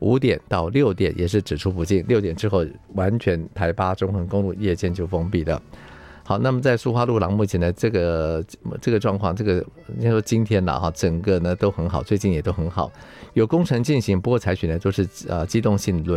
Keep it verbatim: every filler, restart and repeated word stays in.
五点到六点也是只出不进，六点之后完全台八中横公路夜间就封闭了。好，那么在苏花路廊目前的这个这个状况，这个应该说今天啦哈，整个呢都很好，最近也都很好，有工程进行，不过采取呢都是呃机动性轮